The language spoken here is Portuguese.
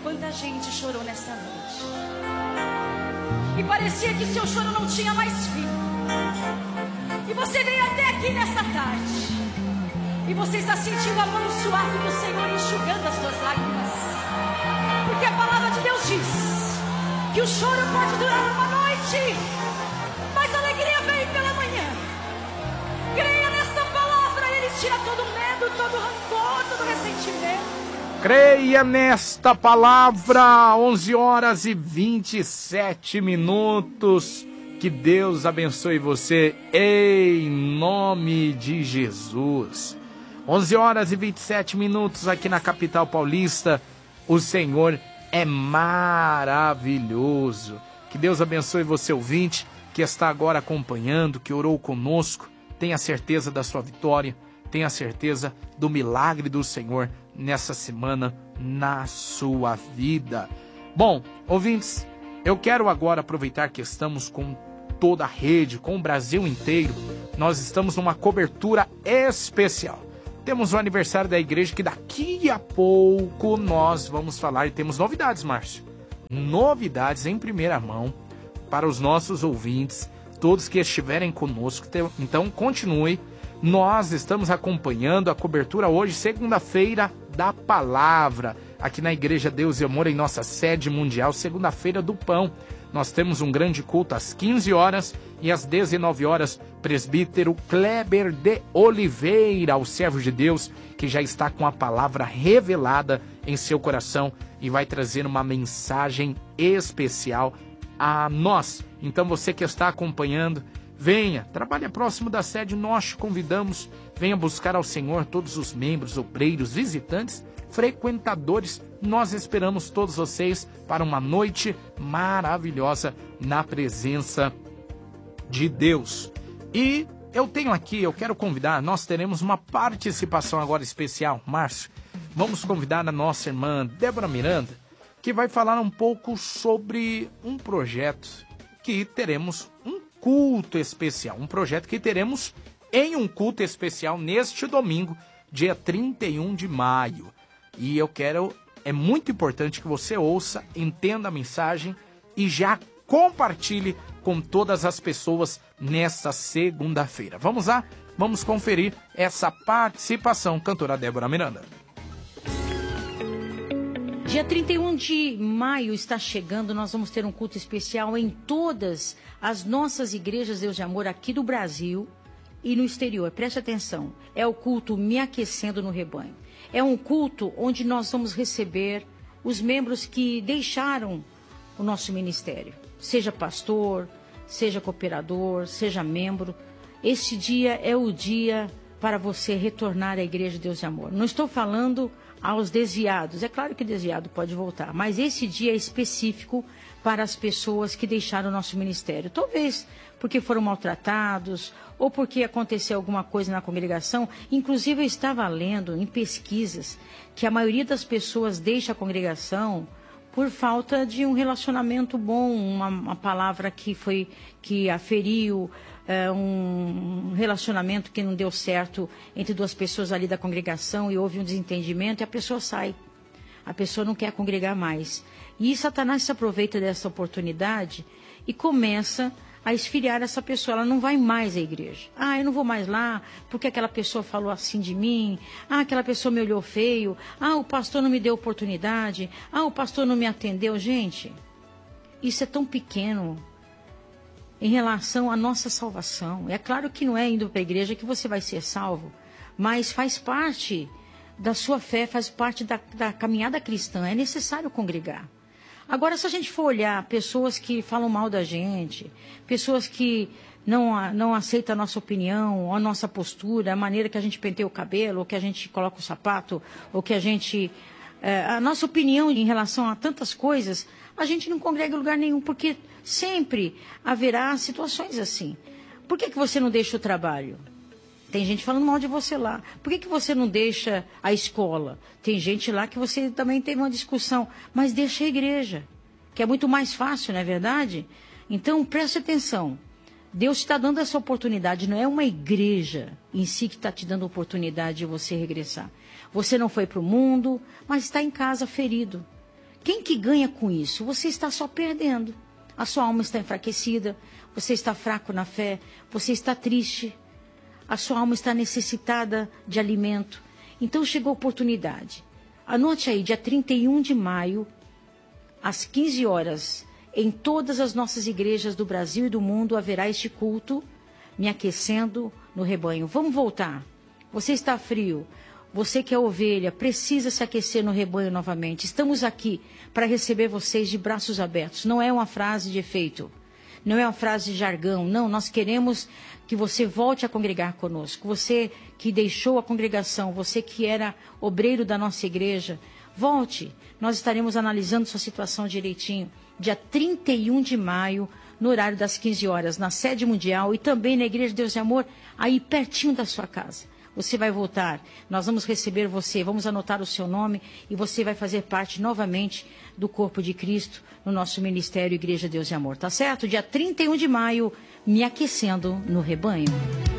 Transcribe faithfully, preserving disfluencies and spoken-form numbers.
Quanta gente chorou nesta noite. E parecia que seu choro não tinha mais fim. E você veio até aqui nesta tarde. E você está sentindo a mão suave do Senhor enxugando as suas lágrimas. Porque a palavra de Deus diz que o choro pode durar uma noite, mas a alegria vem pela manhã. Creia nesta palavra, Ele tira todo medo, todo rancor, todo ressentimento. Creia nesta palavra, onze horas e vinte e sete minutos. Que Deus abençoe você em nome de Jesus. onze horas e vinte e sete minutos aqui na capital paulista. O Senhor é maravilhoso. Que Deus abençoe você, ouvinte, que está agora acompanhando, que orou conosco. Tenha certeza da sua vitória, tenha certeza do milagre do Senhor nessa semana na sua vida. Bom, ouvintes, eu quero agora aproveitar que estamos com toda a rede, com o Brasil inteiro. Nós estamos numa cobertura especial. Temos o aniversário da igreja que daqui a pouco nós vamos falar. E temos novidades, Márcio. Novidades em primeira mão para os nossos ouvintes, todos que estiverem conosco. Então continue. Nós estamos acompanhando a cobertura hoje, segunda-feira da Palavra, aqui na Igreja Deus e Amor, em nossa sede mundial, segunda-feira do Pão. Nós temos um grande culto às quinze horas e às dezenove horas, presbítero Kleber de Oliveira, o servo de Deus, que já está com a palavra revelada em seu coração e vai trazer uma mensagem especial a nós. Então você que está acompanhando, venha, trabalhe próximo da sede, nós te convidamos, venha buscar ao Senhor todos os membros, obreiros, visitantes, frequentadores. Nós esperamos todos vocês para uma noite maravilhosa na presença de Deus. E eu tenho aqui, eu quero convidar, nós teremos uma participação agora especial, Márcio. Vamos convidar a nossa irmã Débora Miranda, que vai falar um pouco sobre um projeto que teremos um culto especial, um projeto que teremos em um culto especial neste domingo, dia trinta e um de maio. E eu quero, é muito importante que você ouça, entenda a mensagem e já compartilhe com todas as pessoas nesta segunda-feira. Vamos lá? Vamos conferir essa participação, cantora Débora Miranda. Dia trinta e um de maio está chegando, nós vamos ter um culto especial em todas as nossas igrejas Deus de Amor aqui do Brasil e no exterior. Preste atenção, é o culto Me Aquecendo no Rebanho. É um culto onde nós vamos receber os membros que deixaram o nosso ministério. Seja pastor, seja cooperador, seja membro. Este dia é o dia para você retornar à Igreja Deus de Amor. Não estou falando aos desviados. É claro que desviado pode voltar, mas esse dia é específico para as pessoas que deixaram o nosso ministério. Talvez porque foram maltratados ou porque aconteceu alguma coisa na congregação. Inclusive eu estava lendo em pesquisas que a maioria das pessoas deixa a congregação por falta de um relacionamento bom, uma, uma palavra que foi que a feriu, é, um relacionamento que não deu certo entre duas pessoas ali da congregação e houve um desentendimento e a pessoa sai. A pessoa não quer congregar mais. E Satanás se aproveita dessa oportunidade e começa a esfriar essa pessoa. Ela não vai mais à igreja. Ah, eu não vou mais lá porque aquela pessoa falou assim de mim. Ah, aquela pessoa me olhou feio. Ah, o pastor não me deu oportunidade. Ah, o pastor não me atendeu. Gente, isso é tão pequeno em relação à nossa salvação. É claro que não é indo para a igreja que você vai ser salvo, mas faz parte da sua fé, faz parte da, da caminhada cristã. É necessário congregar. Agora, se a gente for olhar pessoas que falam mal da gente, pessoas que não, não aceitam a nossa opinião, a nossa postura, a maneira que a gente penteia o cabelo, ou que a gente coloca o sapato, ou que a gente... É, a nossa opinião em relação a tantas coisas, a gente não congrega em lugar nenhum, porque sempre haverá situações assim. Por que que você não deixa o trabalho? Tem gente falando mal de você lá. Por que que você não deixa a escola? Tem gente lá que você também teve uma discussão. Mas deixa a igreja, que é muito mais fácil, não é verdade? Então, preste atenção. Deus está dando essa oportunidade. Não é uma igreja em si que está te dando a oportunidade de você regressar. Você não foi para o mundo, mas está em casa ferido. Quem que ganha com isso? Você está só perdendo. A sua alma está enfraquecida, você está fraco na fé, você está triste, a sua alma está necessitada de alimento. Então chegou a oportunidade. Anote aí, dia trinta e um de maio, às quinze horas, em todas as nossas igrejas do Brasil e do mundo, haverá este culto, me aquecendo no rebanho. Vamos voltar. Você está frio, você que é ovelha, precisa se aquecer no rebanho novamente. Estamos aqui para receber vocês de braços abertos. Não é uma frase de efeito, não é uma frase de jargão. Não, nós queremos que você volte a congregar conosco. Você que deixou a congregação, você que era obreiro da nossa igreja, volte. Nós estaremos analisando sua situação direitinho. Dia trinta e um de maio, no horário das quinze horas, na sede mundial e também na Igreja de Deus de Amor, aí pertinho da sua casa. Você vai voltar, nós vamos receber você, vamos anotar o seu nome e você vai fazer parte novamente do corpo de Cristo no nosso ministério Igreja de Deus de Amor, tá certo? Dia trinta e um de maio, me aquecendo no rebanho.